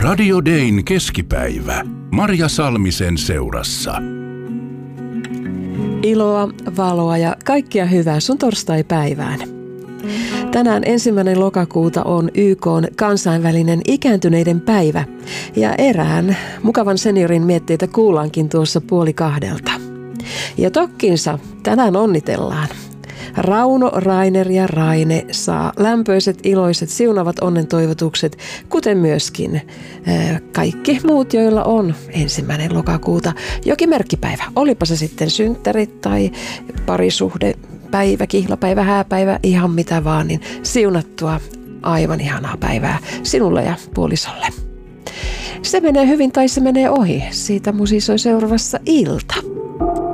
Radio Dayn keskipäivä. Marja Salmisen seurassa. Iloa, valoa ja kaikkia hyvää sun torstaipäivään. Tänään 1. lokakuuta on YK:n kansainvälinen ikääntyneiden päivä ja erään mukavan seniorin mietteitä kuullaankin tuossa 1:30. Ja tokkinsa tänään onnitellaan. Rauno, Rainer ja Raine saa lämpöiset, iloiset, siunavat onnentoivotukset, kuten myöskin kaikki muut, joilla on 1. lokakuuta jokin merkkipäivä. Olipa se sitten synttärit tai parisuhdepäivä, kihlapäivä, hääpäivä, ihan mitä vaan, niin siunattua aivan ihanaa päivää sinulle ja puolisolle. Se menee hyvin tai se menee ohi. Siitä musisoi seuraavassa ilta.